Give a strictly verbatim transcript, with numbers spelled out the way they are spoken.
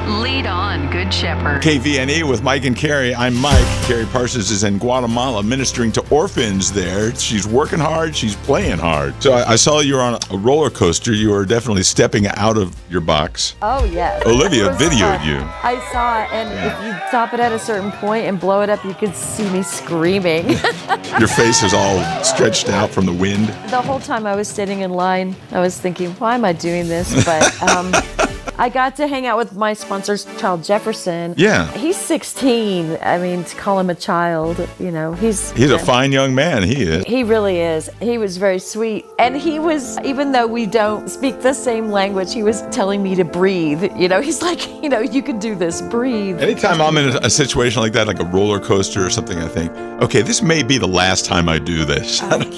Lead on, Good Shepherd. K V N E with Mike and Carrie. I'm Mike. Carrie Parsons is in Guatemala ministering to orphans there. She's working hard. She's playing hard. So I, I saw you were on a roller coaster. You were definitely stepping out of your box. Oh, yes. Olivia It was videoed fun. you. I saw it, and Yeah. if you stop it at a certain point and blow it up, you could see me screaming. Your face is all stretched out from the wind. The whole time I was sitting in line, I was thinking, why am I doing this? But um, I got to hang out with my sponsor, Charles Jefferson. Yeah. He's sixteen. I mean, to call him a child, you know, he's... He's a fine young man. He is. He really is. He was very sweet. And he was, even though we don't speak the same language, he was telling me to breathe. You know, he's like, you know, you can do this, breathe. Anytime I'm in a, a situation like that, like a roller coaster or something, I think, okay, this may be the last time I do this.